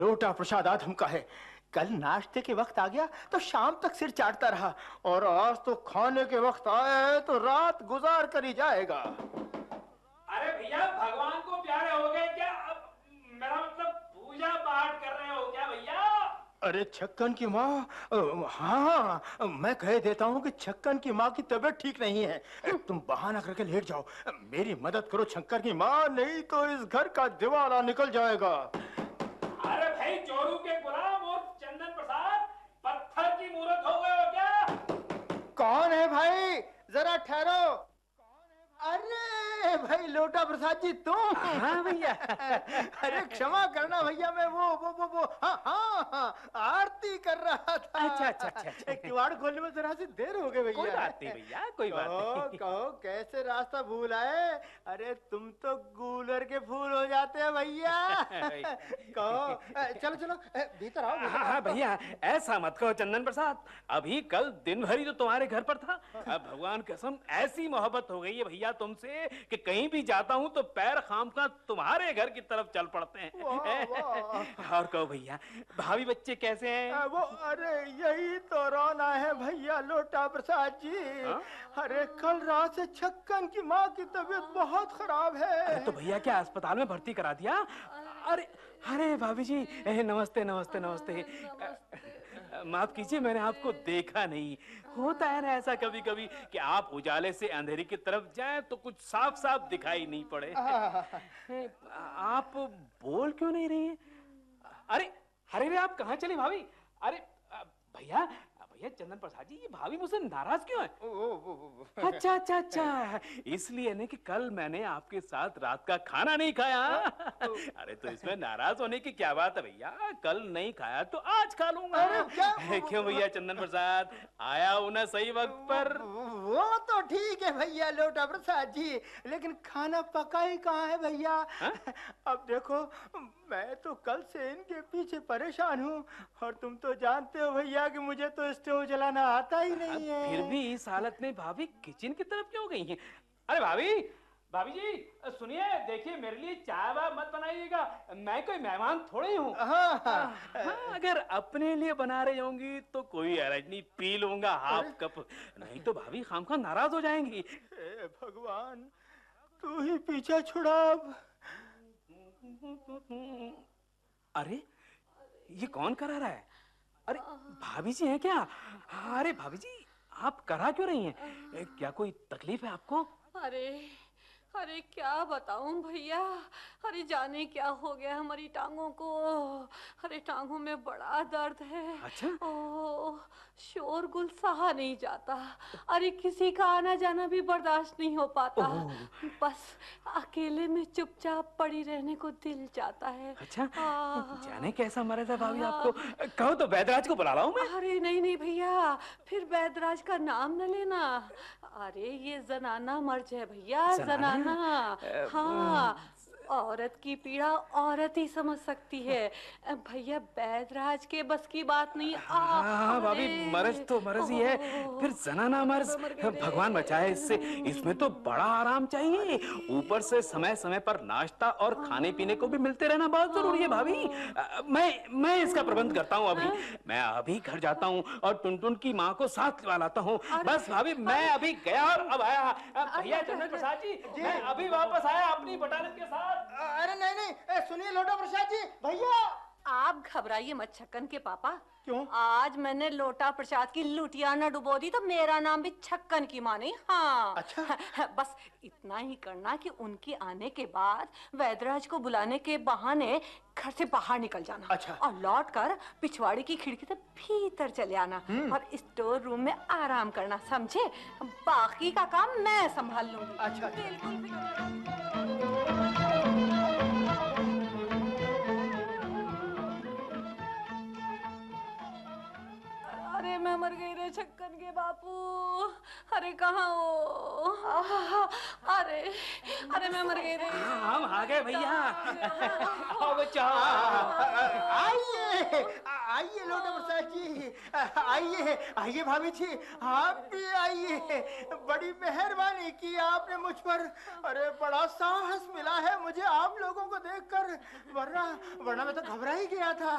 लोटा प्रसाद आधम का है। कल नाश्ते के वक्त आ गया तो शाम तक सिर चाटता रहा, और आज तो खाने के वक्त आया है तो रात गुजार कर ही जाएगा। अरे भैया, भगवान को प्यारे हो गए क्या? अब मेरा मतलब पूजा पाठ कर रहे हो क्या भैया? अरे छक्कन की माँ, हाँ मैं कह देता हूँ कि छक्कन की माँ की तबीयत ठीक नहीं है। तुम बहाना करके लेट जाओ। मेरी मदद करो छक्कन की माँ, नहीं तो इस घर का दिवाला निकल जाएगा। अरे भाई, चोरू के गुलाम और चंदन प्रसाद पत्थर की मूर्त हो गए हो क्या? कौन है भाई, जरा ठहरो। अरे भाई लोटा प्रसाद जी तुम? हाँ भैया। अरे क्षमा करना भैया, मैं वो हाँ आरती कर रहा था। अच्छा। किवाड़ खोलने में जरा सी देर हो गई भैया। कोई बात नहीं भैया, कोई बात नहीं। कहो कैसे रास्ता भूल आए? अरे तुम तो गूलर के फूल हो जाते हैं भैया। कहो चलो भीतर आओ। हाँ भैया, ऐसा मत कहो चंदन प्रसाद। अभी कल दिन भर ही तो तुम्हारे घर पर था। अब भगवान कसम ऐसी मोहब्बत हो गई है भैया तुमसे कि कहीं भी जाता हूँ तो पैर खामखा तुम्हारे घर की तरफ चल पड़ते हैं। वाह। और कहो भैया, भाभी बच्चे कैसे हैं? वो अरे यही तो रोना है भैया लोटा प्रसाद जी। अरे कल रात से छक्कन की माँ की तबीयत बहुत खराब है। तो भैया क्या अस्पताल में भर्ती करा दिया? अरे अरे भाभी जी, नमस्ते नमस्ते नमस्ते। माफ कीजिए, मैंने आपको देखा नहीं। होता है ना ऐसा कभी कभी कि आप उजाले से अंधेरी की तरफ जाएं तो कुछ साफ साफ दिखाई नहीं पड़े। आप बोल क्यों नहीं रही हैं? अरे अरे आप कहाँ चली भाभी? अरे भैया भैया चंदन प्रसाद जी, ये भाभी मुझसे नाराज क्यों है? अच्छा, इसलिए नहीं कि कल मैंने आपके साथ रात का खाना नहीं खाया। अरे तो इसमें नाराज होने की क्या बात है भैया? कल नहीं खाया तो आज खा लूंगा। क्यों भैया चंदन प्रसाद, आया हूं ना सही वक्त पर? वो तो ठीक है भैया लोटा प्रसाद जी, लेकिन खाना पका ही कहाँ है भैया? अब देखो, मैं तो कल से इनके पीछे परेशान हूँ, और तुम तो जानते हो भैया कि मुझे तो स्टोव जलाना आता ही नहीं है। फिर भी इस हालत में भाभी किचन की तरफ क्यों गई हैं? अरे भाभी जी सुनिए, देखिए मेरे लिए चाय वाय मत बनाइएगा, मैं कोई मेहमान थोड़ी हूँ। हाँ, अगर अपने लिए बना रही होंगी तो कोई हरज नहीं, पी लूंगा हाफ कप। नहीं तो भाभी खामखा नाराज हो जाएंगी। हे भगवान, तू ही पीछे छुड़ा अब। अरे ये कौन करा रहा है? अरे भाभी जी हैं क्या? अरे भाभी जी, आप करा क्यों रही हैं? क्या कोई तकलीफ है आपको? अरे अरे क्या बताऊं भैया, अरे जाने क्या हो गया हमारी टांगों को। अरे टांगों में बड़ा दर्द है। अच्छा? ओह, शोरगुल सहा नहीं जाता। अरे किसी का आना जाना भी बर्दाश्त नहीं हो पाता। बस अकेले में चुपचाप पड़ी रहने को दिल चाहता है। अच्छा, जाने कैसा मर्ज है भाभी आपको? कहो तो वैद्यराज को बुला लाऊं मैं? अरे नहीं भैया, फिर वैद्यराज का नाम न लेना। अरे ये जनाना मर्ज है भैया, जनाना। हाँ, औरत की पीड़ा औरत ही समझ सकती है भैया, वैद्यराज के बस की बात नहीं। हाँ भाभी, मर्ज तो मर्ज ही है, फिर जनाना मर्ज भगवान बचाए इससे। इसमें तो बड़ा आराम चाहिए, ऊपर से समय समय पर नाश्ता और खाने पीने को भी मिलते रहना बहुत जरूरी है भाभी। मैं इसका प्रबंध करता हूँ। अभी मैं अभी घर जाता हूँ और टुनटुन की माँ को साथ लगा लाता हूँ। बस भाभी, मैं अभी गया और अब आया। भैया चंदन प्रसाद जी, मैं अभी वापस आया अपनी बटालियन के साथ। अरे नहीं, सुनिए लोटा प्रसाद जी, भैया आप घबराइए मत छक्कन के पापा। क्यों? आज मैंने लोटा प्रसाद की लुटिया न डुबो दी तो मेरा नाम भी छक्कन की माँ नहीं। हाँ अच्छा। बस इतना ही करना कि उनके आने के बाद वैद्यराज को बुलाने के बहाने घर से बाहर निकल जाना। अच्छा। और लौट कर पिछवाड़ी की खिड़की से भीतर चले आना और स्टोर रूम में आराम करना, समझे? बाकी का काम मैं संभाल लूंगी। अच्छा। अरे मैं मर गई रे छक्कन के बापू। अरे कहाँ हो? अरे मैं मर गई रे। हम आ गए भैया। आओ बच्चा। आइए लोटा प्रसाद जी, आइए भाभी जी, आप भी आइए। बड़ी मेहरबानी की आपने मुझ पर। अरे बड़ा साहस मिला है मुझे आप लोगों को देखकर, वरना मैं तो घबरा ही गया था।